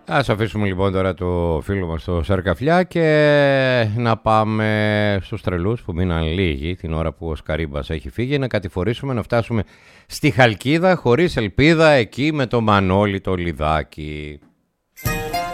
Ας αφήσουμε λοιπόν τώρα το φίλο μας στο Σαρκαφλιά και να πάμε στους τρελούς που μείναν λίγοι την ώρα που ο Σκαρίμπας έχει φύγει, να κατηφορήσουμε, να φτάσουμε στη Χαλκίδα χωρίς ελπίδα εκεί με το Μανώλη το Λιδάκι.